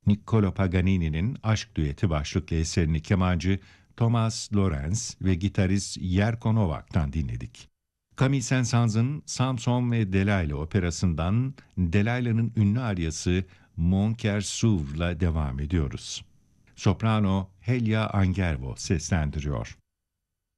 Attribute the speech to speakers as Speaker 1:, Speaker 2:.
Speaker 1: Niccolo Paganini'nin Aşk Düeti başlıklı eserini kemancı Thomas Lorenz ve gitarist Yerko Novak'tan dinledik. Camille Saint-Saëns'ın Samson ve Delilah operasından Delilah'ın ünlü aryası Mon Cœur s'ouvre'la devam ediyoruz. Soprano Helia Angervo seslendiriyor.